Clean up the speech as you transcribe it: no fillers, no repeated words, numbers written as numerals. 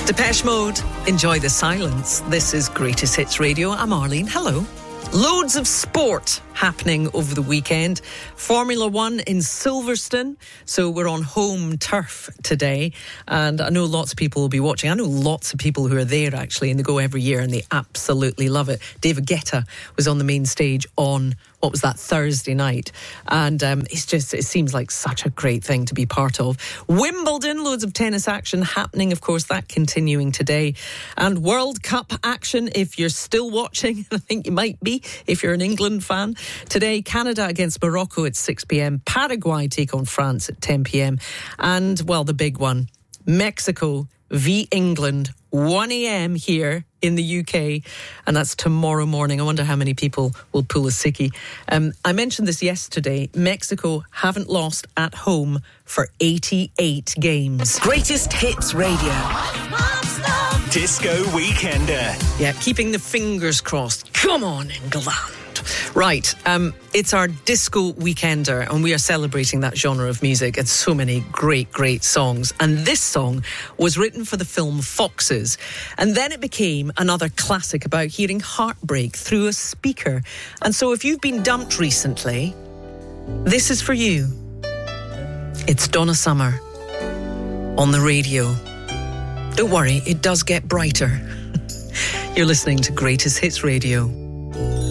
Depeche Mode, enjoy the silence. This is Greatest Hits Radio. I'm Arlene. Hello. Loads of sport happening over the weekend. Formula One in Silverstone. So we're on home turf today. And I know lots of people will be watching. I know lots of people who are there actually, and they go every year and they absolutely love it. David Guetta was on the main stage on, what was that, Thursday night. And it seems like such a great thing to be part of. Wimbledon, loads of tennis action happening, of course, that continuing today. And World Cup action, if you're still watching, I think you might be, if you're an England fan. Today, Canada against Morocco at 6 p.m. Paraguay take on France at 10 p.m. And, well, the big one, Mexico v England, 1 a.m. here in the UK, and that's tomorrow morning. I wonder how many people will pull a sickie. I mentioned this yesterday. Mexico haven't lost at home for 88 games. Greatest Hits Radio. Disco Weekender. Yeah, keeping the fingers crossed. Come on, England. Right, it's our Disco Weekender, and we are celebrating that genre of music and so many great, great songs. And this song was written for the film Foxes, and then it became another classic about hearing heartbreak through a speaker. And so if you've been dumped recently, this is for you. It's Donna Summer on the radio. Don't worry, it does get brighter. You're listening to Greatest Hits Radio.